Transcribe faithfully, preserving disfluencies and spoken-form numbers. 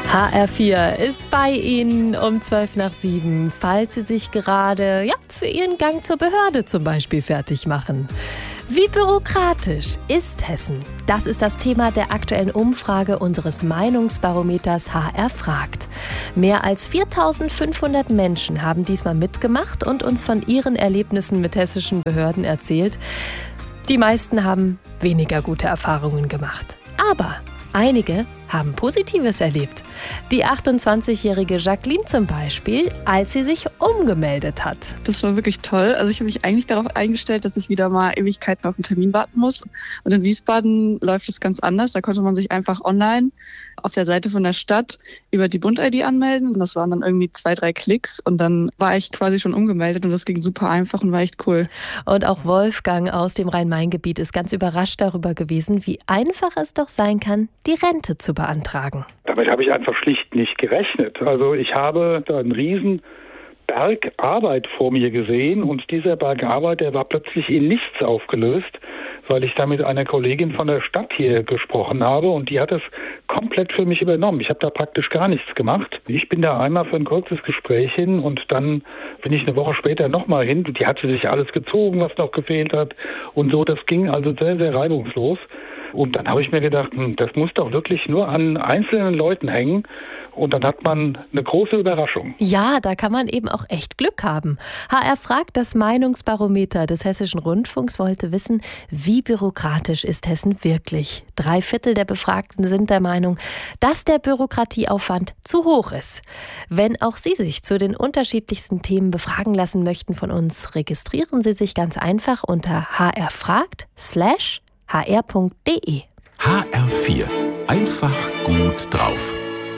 H R vier ist bei Ihnen um zwölf nach sieben, falls Sie sich gerade ja, für Ihren Gang zur Behörde zum Beispiel fertig machen. Wie bürokratisch ist Hessen? Das ist das Thema der aktuellen Umfrage unseres Meinungsbarometers H R fragt. Mehr als viertausendfünfhundert Menschen haben diesmal mitgemacht und uns von ihren Erlebnissen mit hessischen Behörden erzählt. Die meisten haben weniger gute Erfahrungen gemacht. Aber einige haben Positives erlebt. Die achtundzwanzigjährige Jacqueline zum Beispiel, als sie sich umgemeldet hat. Das war wirklich toll. Also ich habe mich eigentlich darauf eingestellt, dass ich wieder mal Ewigkeiten auf einen Termin warten muss. Und in Wiesbaden läuft es ganz anders. Da konnte man sich einfach online auf der Seite von der Stadt über die Bund-I D anmelden. Und das waren dann irgendwie zwei, drei Klicks. Und dann war ich quasi schon umgemeldet und das ging super einfach und war echt cool. Und auch Wolfgang aus dem Rhein-Main-Gebiet ist ganz überrascht darüber gewesen, wie einfach es doch sein kann, die Rente zu beantragen. Damit habe ich einfach schlicht nicht gerechnet. Also ich habe da einen riesen Berg Arbeit vor mir gesehen und dieser Berg Arbeit, der war plötzlich in nichts aufgelöst, weil ich da mit einer Kollegin von der Stadt hier gesprochen habe und die hat es komplett für mich übernommen. Ich habe da praktisch gar nichts gemacht. Ich bin da einmal für ein kurzes Gespräch hin und dann bin ich eine Woche später nochmal hin. Die hatte sich alles gezogen, was noch gefehlt hat und so. Das ging also sehr, sehr reibungslos. Und dann habe ich mir gedacht, das muss doch wirklich nur an einzelnen Leuten hängen. Und dann hat man eine große Überraschung. Ja, da kann man eben auch echt Glück haben. H R fragt, das Meinungsbarometer des Hessischen Rundfunks wollte wissen, wie bürokratisch ist Hessen wirklich? Drei Viertel der Befragten sind der Meinung, dass der Bürokratieaufwand zu hoch ist. Wenn auch Sie sich zu den unterschiedlichsten Themen befragen lassen möchten von uns, registrieren Sie sich ganz einfach unter hrfragt slash hr punkt de. H R vier. Einfach gut drauf.